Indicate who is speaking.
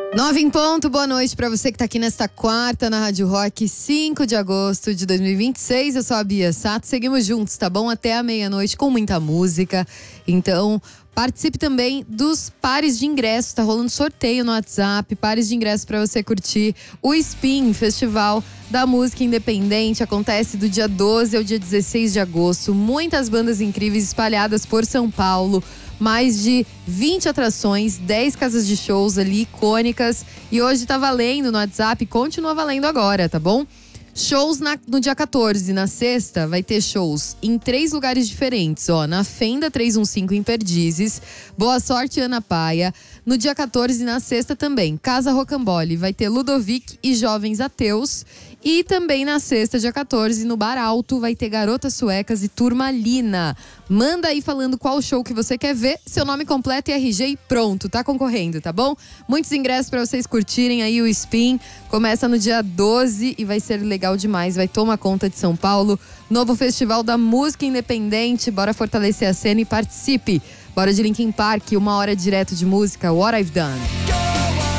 Speaker 1: 9 em ponto, boa noite pra você que tá aqui nesta quarta na Rádio Rock, 5 de agosto de 2026. Eu sou a Bia Sato, seguimos juntos, tá bom? Até a meia-noite com muita música. Então, participe também dos pares de ingressos, tá rolando sorteio no WhatsApp, pares de ingressos pra você curtir o Spin, Festival da Música Independente. Acontece do dia 12 ao dia 16 de agosto. Muitas bandas incríveis espalhadas por São Paulo. Mais de 20 atrações, 10 casas de shows ali icônicas. E hoje tá valendo no WhatsApp, continua valendo agora, tá bom? Shows no dia 14, na sexta, vai ter shows em 3 lugares diferentes, ó. Na Fenda 315 em Perdizes, Boa Sorte Ana Paia. No dia 14, na sexta também, Casa Rocambole, vai ter Ludovic e Jovens Ateus. E também na sexta, dia 14, no Bar Alto, vai ter Garotas Suecas e Turmalina. Manda aí falando qual show que você quer ver, seu nome completo e RG e pronto, tá concorrendo, tá bom? Muitos ingressos pra vocês curtirem aí o Spin. Começa no dia 12 e vai ser legal demais, vai tomar conta de São Paulo. Novo Festival da Música Independente, bora fortalecer a cena e participe. Bora de Linkin Park, 1 hora direto de música, What I've Done.